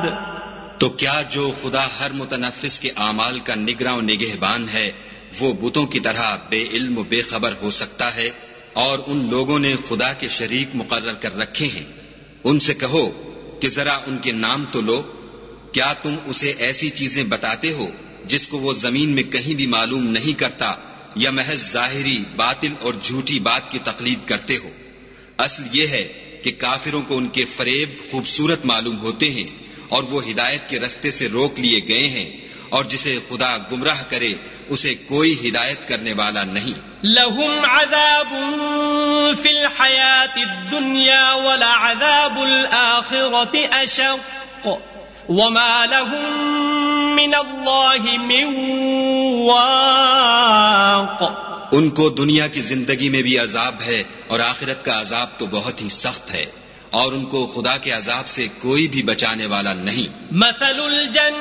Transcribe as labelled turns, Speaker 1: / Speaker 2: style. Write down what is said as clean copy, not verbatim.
Speaker 1: تو کیا جو خدا ہر متنفس کے اعمال کا نگراں و نگہبان ہے وہ بتوں کی طرح بے علم و بے خبر ہو سکتا ہے؟ اور ان لوگوں نے خدا کے شریک مقرر کر رکھے ہیں، ان سے کہو کہ ذرا ان کے نام تو لو۔ کیا تم اسے ایسی چیزیں بتاتے ہو جس کو وہ زمین میں کہیں بھی معلوم نہیں کرتا، یا محض ظاہری باطل اور جھوٹی بات کی تقلید کرتے ہو؟ اصل یہ ہے کہ کافروں کو ان کے فریب خوبصورت معلوم ہوتے ہیں، اور وہ ہدایت کے رستے سے روک لیے گئے ہیں، اور جسے خدا گمراہ کرے اسے کوئی ہدایت کرنے والا نہیں۔
Speaker 2: لهم عذاب في الحياة الدنيا ولعذاب الآخرة أشق وما لهم من الله من واق۔
Speaker 1: ان کو دنیا کی زندگی میں بھی عذاب ہے، اور آخرت کا عذاب تو بہت ہی سخت ہے، اور ان کو خدا کے عذاب سے کوئی بھی بچانے والا نہیں۔
Speaker 2: مثل الجنة